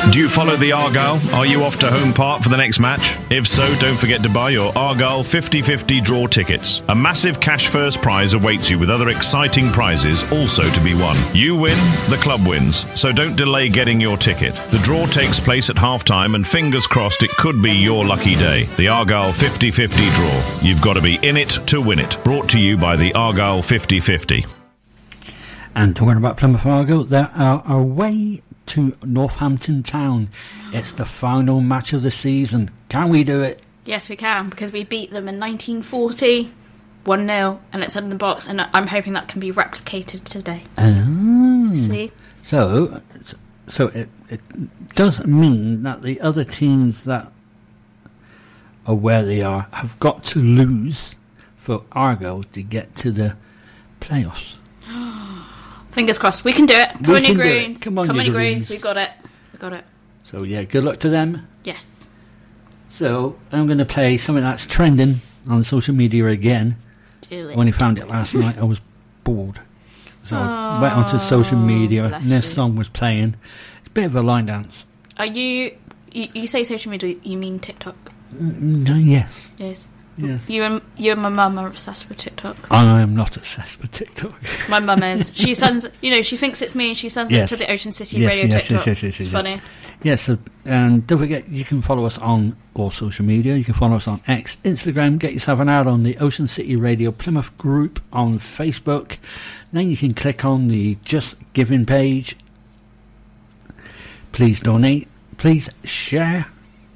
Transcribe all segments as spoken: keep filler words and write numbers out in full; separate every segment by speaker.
Speaker 1: Do you follow the Argyle? Are you off to Home Park for the next match? If so, don't forget to buy your Argyle fifty fifty draw tickets. A massive cash first prize awaits you with other exciting prizes also to be won. You win, the club wins, so don't delay getting your ticket. The draw takes place at half-time and fingers crossed it could be your lucky day. The Argyle fifty fifty draw. You've got to be in it to win it. Brought to you by the Argyle fifty fifty.
Speaker 2: And talking about Plymouth Argyle, they are away to Northampton Town. It's the final match of the season. Can we do it?
Speaker 3: Yes, we can, because we beat them in nineteen forty, one nil, and it's in the box, and I'm hoping that can be replicated today.
Speaker 2: Oh.
Speaker 3: See?
Speaker 2: So, so it, it does mean that the other teams that are where they are have got to lose for Argyle to get to the playoffs.
Speaker 3: Fingers crossed. We can do it. Come
Speaker 2: We
Speaker 3: on, you
Speaker 2: can do it.
Speaker 3: Greens.
Speaker 2: Come on,
Speaker 3: Come
Speaker 2: you
Speaker 3: on, you
Speaker 2: Greens.
Speaker 3: Greens. We got it. We got it.
Speaker 2: So, yeah, good luck to them.
Speaker 3: Yes.
Speaker 2: So, I'm going to play something that's trending on social media again.
Speaker 3: Do it.
Speaker 2: When I found it last night, I was bored. So, I went onto social media,
Speaker 3: bless
Speaker 2: and this
Speaker 3: you.
Speaker 2: song was playing. It's a bit of a line dance.
Speaker 3: Are you, you... You say social media, you mean TikTok?
Speaker 2: Mm, no, yes.
Speaker 3: Yes.
Speaker 2: Yes.
Speaker 3: You and, you and my mum are obsessed with TikTok.
Speaker 2: I am not obsessed with TikTok.
Speaker 3: My mum is. She sends... You know, she thinks it's me, and she sends
Speaker 2: Yes.
Speaker 3: it to the Ocean City
Speaker 2: Yes,
Speaker 3: Radio
Speaker 2: yes,
Speaker 3: TikTok.
Speaker 2: yes, yes, yes,
Speaker 3: It's
Speaker 2: yes.
Speaker 3: funny.
Speaker 2: Yes, uh, and don't forget, you can follow us on all social media. You can follow us on X, Instagram. Get yourself an ad on the Ocean City Radio Plymouth group on Facebook. Then you can click on the Just Giving page. Please donate. Please share.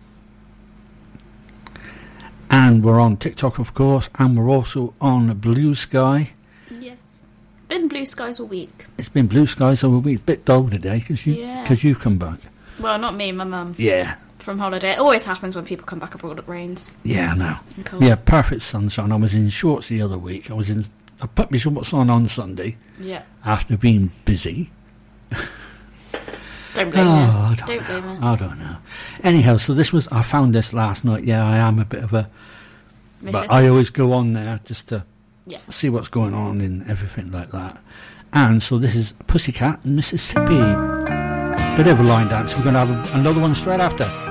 Speaker 2: And we're on TikTok, of course, and we're also on Blue Sky.
Speaker 3: Yes. Been blue skies all week.
Speaker 2: It's been blue skies all week. Bit dull today because you,
Speaker 3: Yeah.
Speaker 2: cause you've come back.
Speaker 3: Well, not me, my mum.
Speaker 2: Yeah.
Speaker 3: From holiday. It always happens when people come back abroad, it rains.
Speaker 2: Yeah, I know.
Speaker 3: And cold.
Speaker 2: Yeah, perfect sunshine. I was in shorts the other week. I was in. I put my shorts on on Sunday
Speaker 3: Yeah.
Speaker 2: after being busy.
Speaker 3: Don't blame
Speaker 2: Oh, I
Speaker 3: me.
Speaker 2: don't
Speaker 3: Don't
Speaker 2: know.
Speaker 3: blame me.
Speaker 2: I don't know. Anyhow, so this was. I found this last night. Yeah, I am a bit of a. But I always go on there just to
Speaker 3: Yeah.
Speaker 2: see what's going on and everything like that. And so this is Pussycat in Mississippi. Bit of a line dance. We're going to have a, another one straight after.